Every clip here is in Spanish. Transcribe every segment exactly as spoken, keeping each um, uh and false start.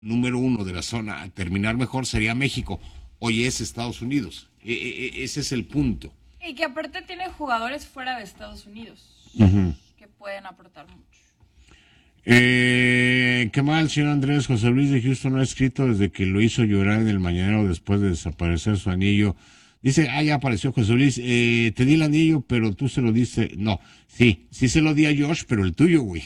número uno de la zona a terminar mejor sería México. Hoy es Estados Unidos. E- e- ese es el punto. Y que aparte tiene jugadores fuera de Estados Unidos Uh-huh. que pueden aportar mucho. Eh, qué mal, señor Andrés. José Luis de Houston no ha escrito desde que lo hizo llorar en el mañanero después de desaparecer su anillo. Dice, ah, ya apareció José Luis. Eh, te di el anillo, pero tú se lo diste. No, sí, sí se lo di a Josh, pero el tuyo, güey.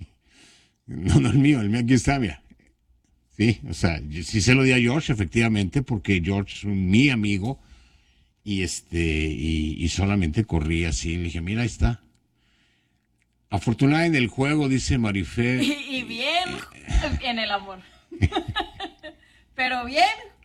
No, no el mío, el mío aquí está, mira. Sí, o sea, yo- sí se lo di a George, efectivamente, porque George es un- mi amigo y este y, y solamente corrí así. Le dije, mira, ahí está. Afortunada en el juego, dice Y, Marifer. y bien en el amor. Pero bien.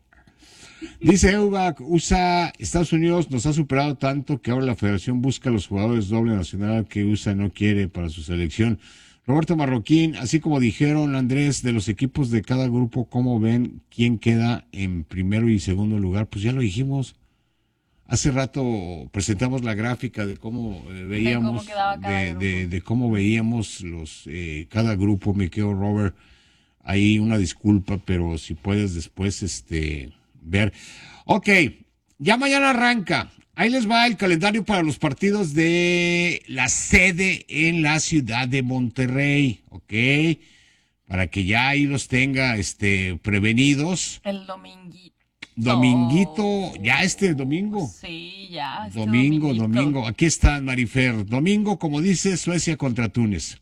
Dice Eubach, U S A, Estados Unidos nos ha superado tanto que ahora la federación busca a los jugadores doble nacional que U S A no quiere para su selección. Roberto Marroquín, así como dijeron Andrés, de los equipos de cada grupo, ¿cómo ven quién queda en primero y segundo lugar? Pues ya lo dijimos. Hace rato presentamos la gráfica de cómo eh, veíamos, cómo quedaba cada de, de, grupo. de cómo veíamos los eh, cada grupo. Me quedo, Robert, ahí una disculpa, pero si puedes después este ver. Ok, ya mañana arranca. Ahí les va el calendario para los partidos de la sede en la ciudad de Monterrey, ¿ok? Para que ya ahí los tenga este prevenidos. El dominguito. Dominguito, ya este domingo. Sí, ya. Este Domingo, dominguito. domingo. Aquí está Marifer. Domingo, como dice, Suecia contra Túnez.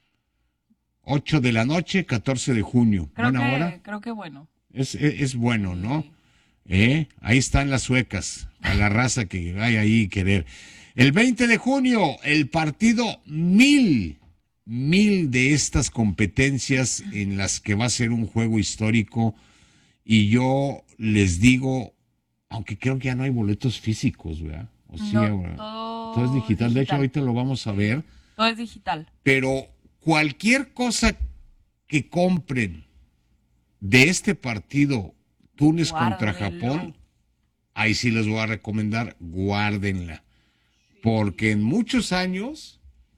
ocho de la noche, catorce de junio. Creo Buena que, hora. creo que bueno. Es, es, es bueno, ¿no? Sí. ¿Eh? Ahí están las suecas, a la raza que vaya ahí a querer. El veinte de junio, el partido mil, mil de estas competencias en las que va a ser un juego histórico. Y yo les digo, aunque creo que ya no hay boletos físicos, ¿verdad? O sí, No, ahora. todo Todo es digital. De hecho, digital. ahorita lo vamos a ver. Todo es digital. Pero cualquier cosa que compren de este partido, Túnez contra Guárdenlo. Japón, ahí sí les voy a recomendar, guárdenla. Porque en muchos años,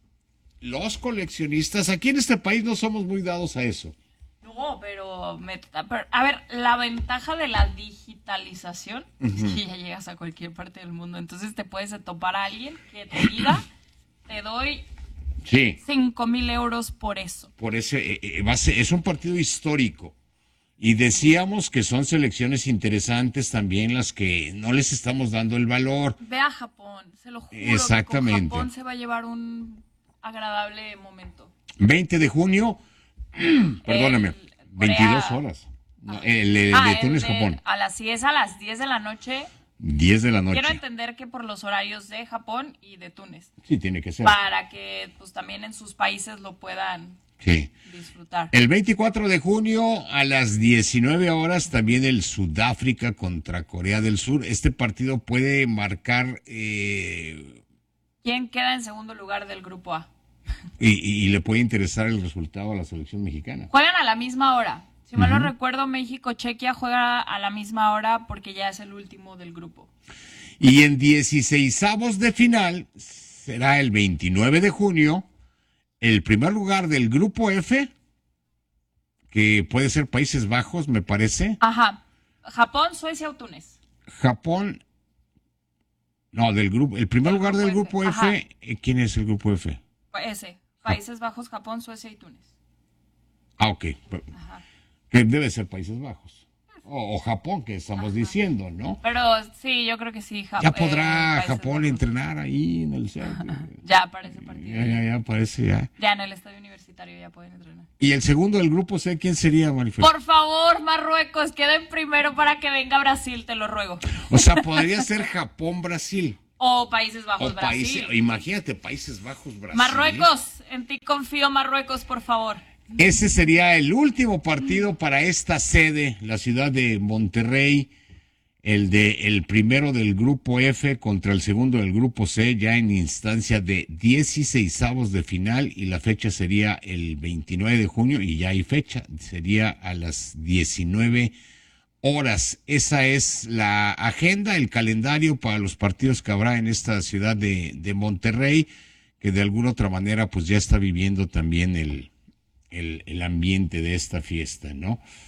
los coleccionistas, aquí en este país no somos muy dados a eso. No, pero, me, pero, a ver, la ventaja de la digitalización es que ya llegas a cualquier parte del mundo. Entonces te puedes topar a alguien que te diga, te doy Sí, cinco mil euros por eso. por ese, eh, eh, va a ser- es un partido histórico. Y decíamos que son selecciones interesantes también las que no les estamos dando el valor. Ve a Japón, se lo juro. Exactamente. Que con Japón se va a llevar un agradable momento. veinte de junio, perdóname, El- veintidós Corea- horas. No, el, el Ah, de el Túnez, de- Japón, A las, si es a las diez de la noche, diez de la noche. quiero entender que por los horarios de Japón y de Túnez. Sí, tiene que ser. Para que pues también en sus países lo puedan Sí. disfrutar. El veinticuatro de junio a las diecinueve horas también el Sudáfrica contra Corea del Sur. Este partido puede marcar eh, ¿Quién queda en segundo lugar del grupo A? y, y- y le puede interesar el resultado a la selección mexicana. Juegan a la misma hora. Si mal no recuerdo, México-Chequia juega a la misma hora porque ya es el último del grupo. Y en dieciseisavos de final será el veintinueve de junio el primer lugar del grupo F, que puede ser Países Bajos, me parece. Ajá. Japón, Suecia o Túnez. Japón. No, del grupo. El primer Del lugar grupo del grupo F, ajá. F, eh, ¿quién es el grupo F? Ese. Países Bajos, Japón, Suecia y Túnez. Ah, ok. Ajá. Que debe ser Países Bajos. O, o Japón, que estamos diciendo, ¿no? Pero sí, yo creo que sí. Ja- Ya eh, podrá Países Japón Bajos. entrenar ahí en el centro. Ya para ese partido. Ya, ya, ya, parece ya. Ya en el estadio universitario ya pueden entrenar. Y el segundo del grupo C, ¿quién sería, Marifer? Por favor, Marruecos, queden primero para que venga Brasil, te lo ruego. O sea, podría ser Japón-Brasil. O Países Bajos, O Brasil. países, imagínate, Países Bajos, Brasil. Marruecos, en ti confío, Marruecos, por favor. Ese sería el último partido para esta sede, la ciudad de Monterrey, el de el primero del grupo F contra el segundo del grupo C, ya en instancia de dieciseisavos de final, y la fecha sería el veintinueve de junio, y ya hay fecha, sería a las diecinueve horas. Esa es la agenda, el calendario para los partidos que habrá en esta ciudad de, de Monterrey, que de alguna otra manera pues ya está viviendo también el, el, el ambiente de esta fiesta, ¿no?